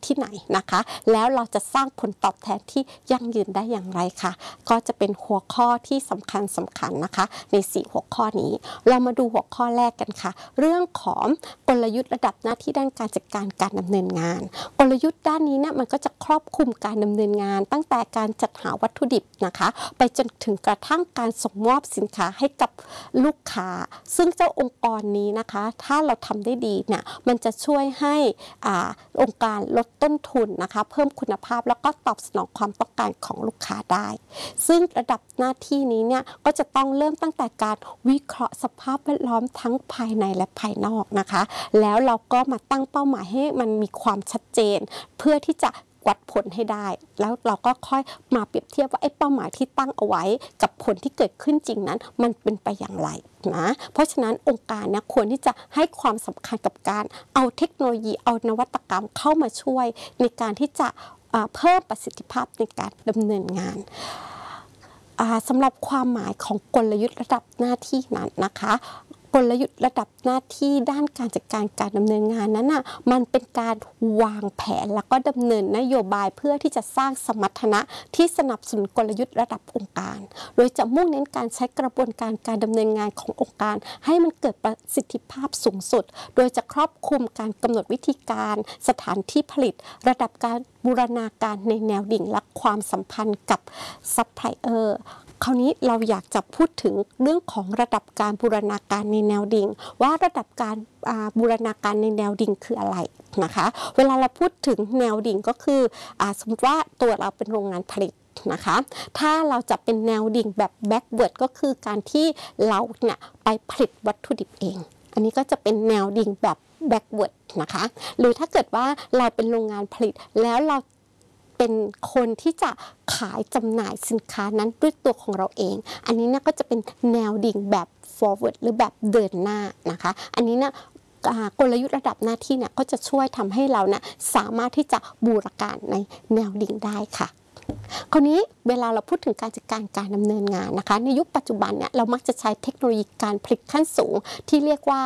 ที่ไหนนะคะแล้วเราจะสร้างผลตอบแทนที่ยั่งยืนได้อย่างไรค่ะก็จะเป็นหัวข้อที่สำคัญนะคะใน4หัวข้อนี้เรามาดูหัวข้อแรกกันค่ะเรื่องของกลยุทธ์ระดับหน้าที่ด้านการจัดการดำเนินงานกลยุทธ์ด้านนี้เนี่ยมันก็จะครอบคลุมการดำเนินงานตั้งแต่การจัดหาวัตถุดิบนะคะไปจนถึงกระทั่งการส่งมอบสินค้าให้กับลูกค้าซึ่งเจ้าองค์กรนี้นะคะถ้าเราทำได้ดีเนี่ยมันจะช่วยให้องค์การลดต้นทุนนะคะเพิ่มคุณภาพแล้วก็ตอบสนองความต้องการของลูกค้าได้ซึ่งระดับหน้าที่นี้เนี่ยก็จะต้องเริ่มตั้งแต่การวิเคราะห์สภาพแวดล้อมทั้งภายในและภายนอกนะคะแล้วเราก็มาตั้งเป้าหมายให้มันมีความชัดเจนเพื่อที่จะวัดผลให้ได้แล้วเราก็ค่อยมาเปรียบเทียบว่าไอ้เป้าหมายที่ตั้งเอาไว้กับผลที่เกิดขึ้นจริงนั้นมันเป็นไปอย่างไรนะเพราะฉะนั้นองค์การเนี่ยควรที่จะให้ความสำคัญกับการเอาเทคโนโลยีเอานวัตกรรมเข้ามาช่วยในการที่จะเพิ่มประสิทธิภาพในการดำเนินงานสำหรับความหมายของกลยุทธ์ระดับหน้าที่นั้นนะคะกลยุทธ์ระดับหน้าที่ด้านการจัดการดำเนินงานนั้นน่ะมันเป็นการวางแผนแล้วก็ดำเนินนโยบายเพื่อที่จะสร้างสมรรถนะที่สนับสนุนกลยุทธ์ระดับองค์การโดยจะมุ่งเน้นการใช้กระบวนการดำเนินงานขององค์การให้มันเกิดประสิทธิภาพสูงสุดโดยจะครอบคลุมการกำหนดวิธีการสถานที่ผลิตระดับการบูรณาการในแนวดิ่งและความสัมพันธ์กับซัพพลายเออร์คราวนี้เราอยากจะพูดถึงเรื่องของระดับการบูรณาการในแนวดิ่งว่าระดับการบูรณาการในแนวดิ่งคืออะไรนะคะเวลาเราพูดถึงแนวดิ่งก็คือสมมติว่าตัวเราเป็นโรงงานผลิตนะคะถ้าเราจะเป็นแนวดิ่งแบบแบ็กเวิร์ดก็คือการที่เราเนี่ยไปผลิตวัตถุดิบเองอันนี้ก็จะเป็นแนวดิ่งแบบแบ็กเวิร์ดนะคะหรือถ้าเกิดว่าเราเป็นโรงงานผลิตแล้วเราเป็นคนที่จะขายจำหน่ายสินค้านั้นด้วยตัวของเราเองอันนี้นะก็จะเป็นแนวดิ่งแบบ forward หรือแบบเดินหน้านะคะอันนี้นะกลยุทธ์ระดับหน้าที่เนี่ยก็จะช่วยทำให้เรานะสามารถที่จะบูรณาการในแนวดิ่งได้ค่ะคราวนี้เวลาเราพูดถึงการจัดการดำเนินงานนะคะในยุคปัจจุบันเนี่ยเรามักจะใช้เทคโนโลยีการผลิตขั้นสูงที่เรียกว่า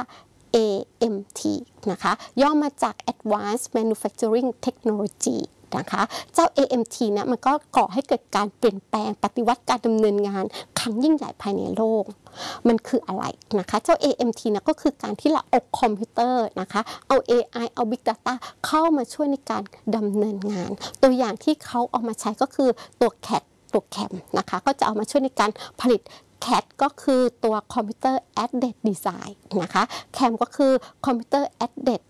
AMT นะคะย่อมาจาก Advanced Manufacturing Technologyนะคะเจ้า AMT เนี่ยมันก็ก่อให้เกิดการเปลี่ยนแปลงปฏิวัติการดำเนินงานครั้งยิ่งใหญ่ภายในโลกมันคืออะไรนะคะเจ้า AMT นะก็คือการที่เราเอาคอมพิวเตอร์นะคะเอา AI เอา Big Data เข้ามาช่วยในการดำเนินงานตัวอย่างที่เขาเอามาใช้ก็คือตัว CAD ตัว CAM นะคะก็จะเอามาช่วยในการผลิตCAD ก็คือตัว Computer Aided Design นะคะ CAM ก็คือ Computer Aided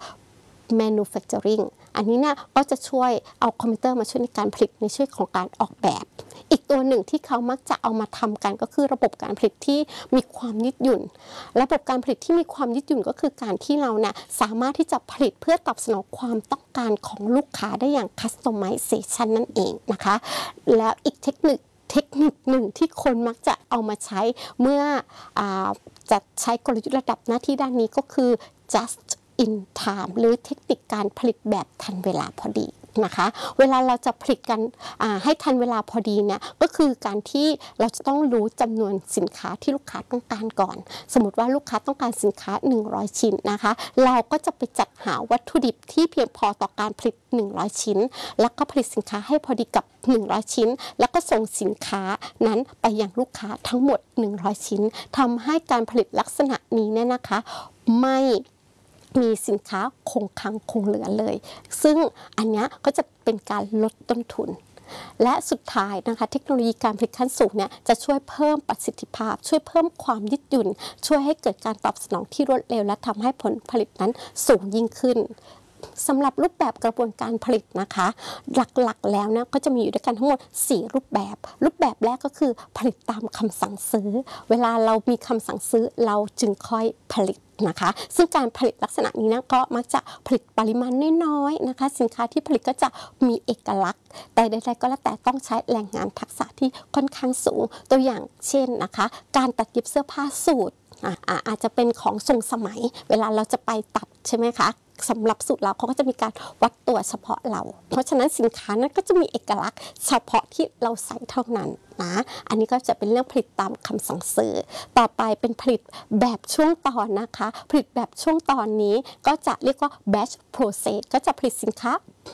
Manufacturing อันนี้เนี่ยก็จะช่วยเอาคอมพิวเตอร์มาช่วยในการผลิตในช่วงของการออกแบบอีกตัวหนึ่งที่เขามักจะเอามาทำกันก็คือระบบการผลิตที่มีความยืดหยุ่นระบบการผลิตที่มีความยืดหยุ่นก็คือการที่เราเนี่ยสามารถที่จะผลิตเพื่อตอบสนองความต้องการของลูกค้าได้อย่าง customization นั่นเองนะคะแล้วอีกเทคนิคหนึ่งที่คนมักจะเอามาใช้เมื่อจะใช้กลยุทธ์ระดับหน้าที่ด้านนี้ก็คือ just in time หรือเทคนิคการผลิตแบบทันเวลาพอดีนะคะเวลาเราจะผลิตกันให้ทันเวลาพอดีเนี่ยก็คือการที่เราจะต้องรู้จำนวนสินค้าที่ลูกค้าต้องการก่อนสมมติว่าลูกค้าต้องการสินค้า100ชิ้นนะคะเราก็จะไปจัดหาวัตถุดิบที่เพียงพอต่อการผลิต100ชิ้นแล้วก็ผลิตสินค้าให้พอดีกับ100ชิ้นแล้วก็ส่งสินค้านั้นไปยังลูกค้าทั้งหมด100ชิ้นทำให้การผลิตลักษณะนี้เนี่ยนะคะไม่มีสินค้าคงค้างคงเหลือเลยซึ่งอันนี้ก็จะเป็นการลดต้นทุนและสุดท้ายนะคะเทคโนโลยีการผลิตขั้นสูงเนี่ยจะช่วยเพิ่มประสิทธิภาพช่วยเพิ่มความยืดหยุ่นช่วยให้เกิดการตอบสนองที่รวดเร็วและทำให้ผลผลิตนั้นสูงยิ่งขึ้นสำหรับรูปแบบกระบวนการผลิตนะคะหลักๆแล้วนะก็จะมีอยู่ด้วยกันทั้งหมด4รูปแบบแรกก็คือผลิตตามคำสั่งซื้อเวลาเรามีคำสั่งซื้อเราจึงค่อยผลิตนะคะซึ่งการผลิตลักษณะนี้นะก็มักจะผลิตปริมาณน้อยๆนะคะสินค้าที่ผลิตก็จะมีเอกลักษณ์แต่ใดๆก็แล้วแต่ต้องใช้แรงงานทักษะที่ค่อนข้างสูงตัวอย่างเช่นนะคะการตัดเย็บเสื้อผ้าสูทอาจจะเป็นของทรงสมัยเวลาเราจะไปตัดใช่ไหมคะสำหรับสูตรเราเขาก็จะมีการวัดตัวเฉพาะเราเพราะฉะนั้นสินค้านั้นก็จะมีเอกลักษณ์เฉพาะที่เราใส่เท่านั้นนะอันนี้ก็จะเป็นเรื่องผลิตตามคำสั่งซื้อต่อไปเป็นผลิตแบบช่วงตอนนะคะผลิตแบบช่วงตอนนี้ก็จะเรียกว่า batch process ก็จะผลิตสินค้า